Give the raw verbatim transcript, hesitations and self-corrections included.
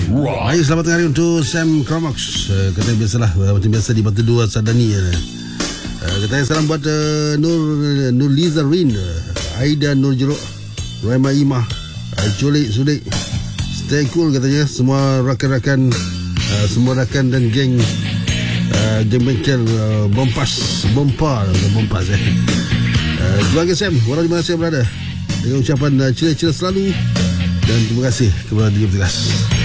Rock. Baik, selamat tengah hari untuk Sam Cromax. uh, Kata biasalah, uh, macam biasa di Batu Dua Sadani. uh, Katanya salam buat uh, Nur Nur Liza Rin, uh, Aida Nur Jeruk, Raima Imah, uh, Culik Sudik. Stay cool katanya. Semua rakan-rakan, uh, semua rakan dan geng uh, geng bengkel uh, Bompas Bompa Bompas eh. uh, Keluarga Sam, walau di mana saya berada, dengan ucapan uh, cila-cila selalu dan terima kasih kepada dia bertugas.